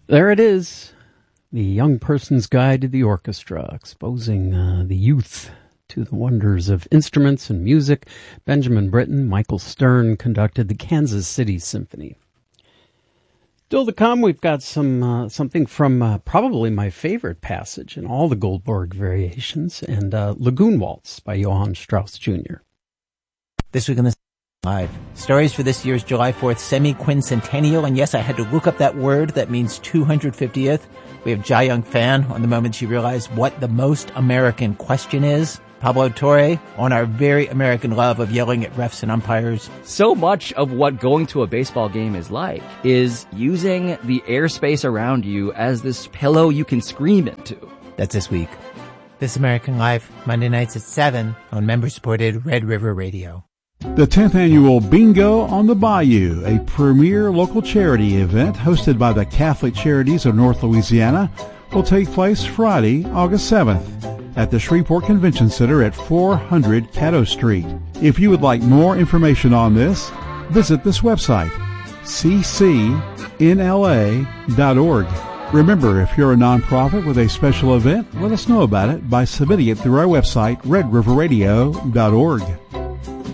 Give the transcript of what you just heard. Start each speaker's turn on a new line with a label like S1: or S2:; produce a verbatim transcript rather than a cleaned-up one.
S1: There it is, the Young Person's Guide to the Orchestra, exposing uh, the youth to the wonders of instruments and music. Benjamin Britten, Michael Stern conducted the Kansas City Symphony. Still to come, we've got some uh, something from uh, probably my favorite passage in all the Goldberg variations, and uh, Lagoon Waltz by Johann Strauss Junior
S2: This week on the Live, stories for this year's July fourth semi-quincentennial, and yes, I had to look up that word. That means two hundred fiftieth. We have Jia Young Fan on the moment she realized what the most American question is. Pablo Torre on our very American love of yelling at refs and umpires.
S3: So much of what going to a baseball game is like is using the airspace around you as this pillow you can scream into.
S2: That's this week. This American Life, Monday nights at seven on member-supported Red River Radio.
S4: The tenth Annual Bingo on the Bayou, a premier local charity event hosted by the Catholic Charities of North Louisiana, will take place Friday, August seventh at the Shreveport Convention Center at four hundred Caddo Street. If you would like more information on this, visit this website, c c n l a dot org. Remember, if you're a nonprofit with a special event, let us know about it by submitting it through our website, red river radio dot org.